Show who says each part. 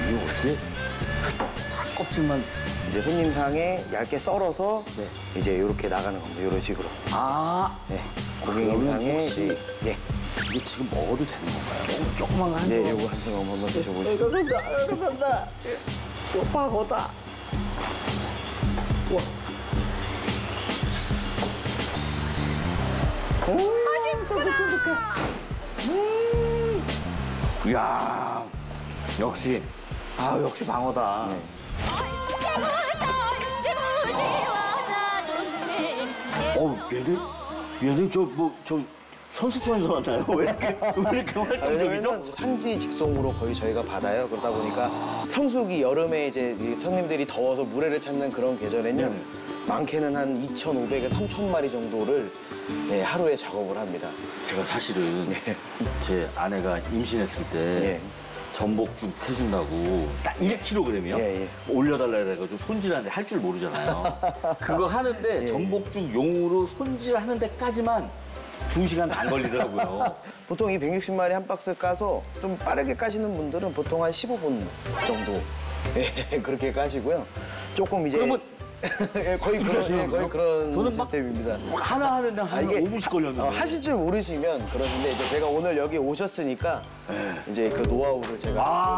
Speaker 1: 이거 어떻게 다 껍질만
Speaker 2: 이제 손님상에 얇게 썰어서
Speaker 1: 네.
Speaker 2: 이제 이렇게 나가는 겁니다. 이런 식으로.
Speaker 1: 아
Speaker 2: 네.
Speaker 1: 그러면
Speaker 2: 고객님상에
Speaker 1: 혹시
Speaker 2: 예.
Speaker 1: 이게 지금 먹어도 되는 건가요? 조그만 거 한
Speaker 2: 네,
Speaker 1: 조각.
Speaker 2: 요거 한 조각 한번 드셔보시죠.
Speaker 1: 이거 간다, 이거 간다. 이거 파고다. 우와. 이야, 역시, 역시 방어다. 얘네 저 선수촌에서 왔나요? 왜 이렇게 활동적이죠?
Speaker 2: 왜냐면 산지 직송으로 거의 저희가 받아요. 그러다 보니까 성수기 여름에 이제 이 손님들이 더워서 물회를 찾는 그런 계절에는
Speaker 1: 네.
Speaker 2: 많게는 한 2,500에서 3,000마리 정도를 네, 하루에 작업을 합니다.
Speaker 1: 제가 사실은 제 아내가 임신했을 때
Speaker 2: 예.
Speaker 1: 전복죽 해준다고 딱 1kg이요?
Speaker 2: 예, 예.
Speaker 1: 올려달라 해가지고 손질하는데 할 줄 모르잖아요. 그거 하는데
Speaker 2: 예.
Speaker 1: 전복죽 용으로 손질하는 데까지만 2시간 안 걸리더라고요.
Speaker 2: 보통 이 160마리 한 박스 까서 좀 빠르게 까시는 분들은 보통 한 15분 정도 예, 그렇게 까시고요. 조금 이제
Speaker 1: 그러면
Speaker 2: 예, 거의
Speaker 1: 그렇게
Speaker 2: 그런
Speaker 1: 하시는 거예요?
Speaker 2: 그런
Speaker 1: 저는 막
Speaker 2: 시스템입니다.
Speaker 1: 하나 하는데 한 5분씩 걸렸는데.
Speaker 2: 하실 줄 모르시면 그러는데 이제 제가 오늘 여기 오셨으니까 이제 그 노하우를 제가